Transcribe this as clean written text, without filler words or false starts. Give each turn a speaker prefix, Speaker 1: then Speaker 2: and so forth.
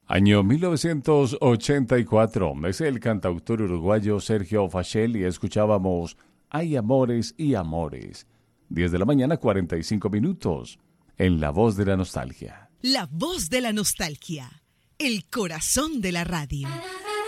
Speaker 1: Año 1984, es el cantautor uruguayo Sergio Fachel y escuchábamos Hay amores y amores. 10 de la mañana, 45 minutos, en La Voz de la Nostalgia.
Speaker 2: La Voz de la Nostalgia, el corazón de la radio.